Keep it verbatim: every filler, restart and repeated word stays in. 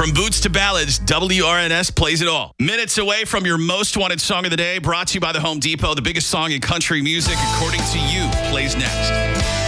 From boots to ballads, W R N S plays it all. Minutes away from your most wanted song of the day, brought to you by the Home Depot. The biggest song in country music, according to you, plays next.